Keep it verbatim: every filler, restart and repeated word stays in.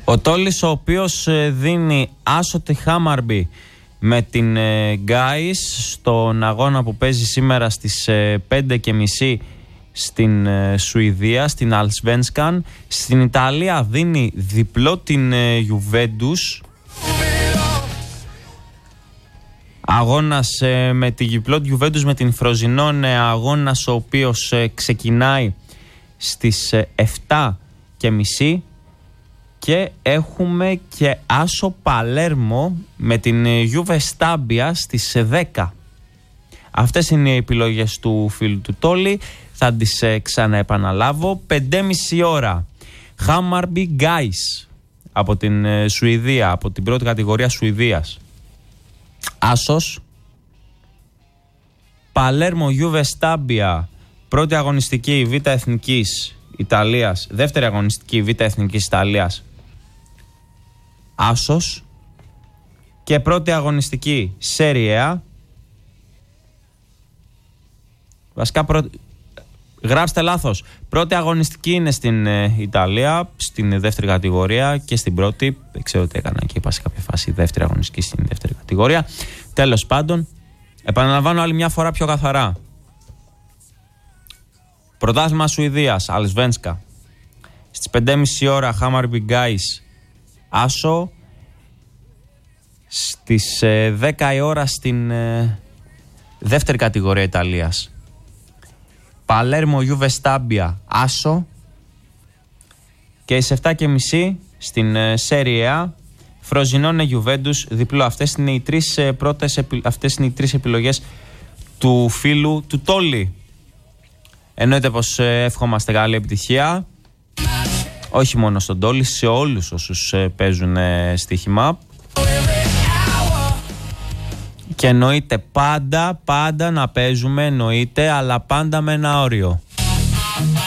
Ο Τόλης, ο οποίος δίνει άσο τη Χάμαρμπι με την Γκάις στον αγώνα που παίζει σήμερα στις πέντε και μισή στην Σουηδία, στην Allsvenskan. Στην Ιταλία δίνει διπλό την Juventus. Αγώνας με τη διπλό Juventus με την Φροζινόνε, αγώνας ο οποίος ξεκινάει στις εφτά και μισή. Και έχουμε και άσο Παλέρμο με την Juve Stabia στις δέκα. Αυτές είναι οι επιλογές του φίλου του Τόλη. Θα τις ε, ξαναεπαναλάβω. πέντε και μισή ώρα Hammarby Guys από την ε, Σουηδία, από την πρώτη κατηγορία Σουηδίας. Άσος. Παλέρμο Juve Stabia, πρώτη αγωνιστική Β' Εθνικής Ιταλίας, δεύτερη αγωνιστική Β' Εθνικής Ιταλίας. Άσος. Και πρώτη αγωνιστική Serie A. Βασικά πρω... γράψτε λάθος. Πρώτη αγωνιστική είναι στην ε, Ιταλία, στην δεύτερη κατηγορία, και στην πρώτη. Δεν ξέρω τι έκανα εκεί, είπα σε κάποια φάση δεύτερη αγωνιστική στην δεύτερη κατηγορία. Τέλος πάντων, επαναλαμβάνω άλλη μια φορά πιο καθαρά. Πρωτάθλημα Σουηδίας, Allsvenskan. Στις πέντε και μισή ώρα Hammarby Guys άσο. Στις ε, δέκα η ώρα στην ε, δεύτερη κατηγορία Ιταλίας Παλέρμο Juve Stabia άσο. Και στις εφτά και μισή στην ε, Serie A Frosinone Juventus διπλό. Αυτές είναι οι τρεις ε, πρώτες επι... αυτές είναι οι τρεις επιλογές του φίλου του Τόλη. Εννοείται πως ε, εύχομαστε καλή επιτυχία, όχι μόνο στον Τόλη, σε όλους όσους ε, παίζουν ε, στοίχημα. Και εννοείται πάντα, πάντα να παίζουμε, εννοείται, αλλά πάντα με ένα όριο.